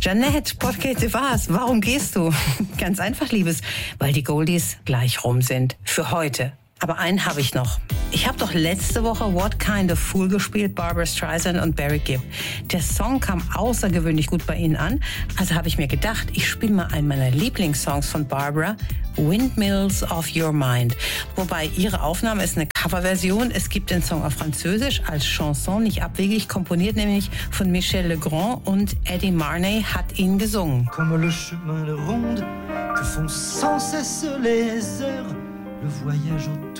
Jeanette, ¿por qué te vas? Warum gehst du? Ganz einfach, Liebes, weil die Goldies gleich rum sind. Für heute. Aber einen habe ich noch. Ich habe doch letzte Woche What Kind of Fool gespielt, Barbra Streisand und Barry Gibb. Der Song kam außergewöhnlich gut bei Ihnen an. Also habe ich mir gedacht, ich spiele mal einen meiner Lieblingssongs von Barbra, Windmills of Your Mind. Wobei ihre Aufnahme ist eine Coverversion. Es gibt den Song auf Französisch als Chanson, nicht abwegig, komponiert nämlich von Michel Legrand und Eddie Marnay hat ihn gesungen. Comme le chemin de ronde que font sans cesse les heures, le voyage au